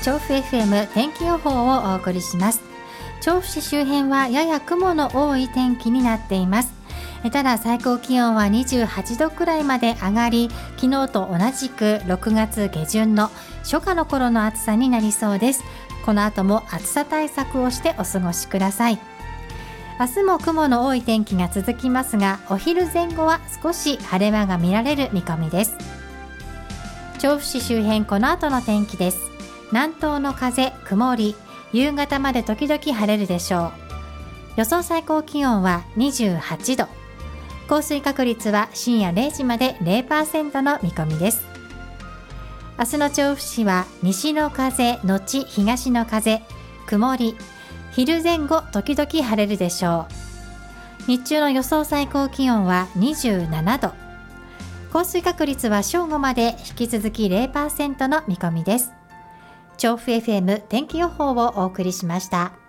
調布 FM 天気予報をお送りします。調布市周辺はやや雲の多い天気になっています。ただ最高気温は28度くらいまで上がり、昨日と同じく6月下旬の初夏の頃の暑さになりそうです。この後も暑さ対策をしてお過ごしください。明日も雲の多い天気が続きますが、お昼前後は少し晴れ間が見られる見込みです。調布市周辺、この後の天気です。南東の風、曇り、夕方まで時々晴れるでしょう。予想最高気温は28度。降水確率は深夜0時まで 0% の見込みです。明日の調布市は西の風のち東の風、曇り、昼前後時々晴れるでしょう。日中の予想最高気温は27度。降水確率は正午まで引き続き 0% の見込みです。調布 FM 天気予報をお送りしました。